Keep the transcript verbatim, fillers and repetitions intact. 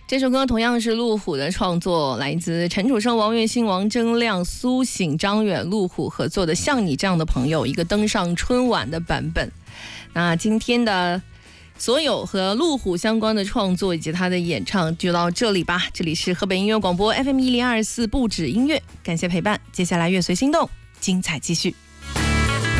这首歌同样是路虎的创作，来自陈楚生、王栎鑫、王铮亮、苏醒、张远、路虎合作的《像你这样的朋友》，一个登上春晚的版本。那今天的所有和路虎相关的创作以及他的演唱就到这里吧。这里是河北音乐广播 F M 一零二四不止音乐，感谢陪伴。接下来乐随心动，精彩继续。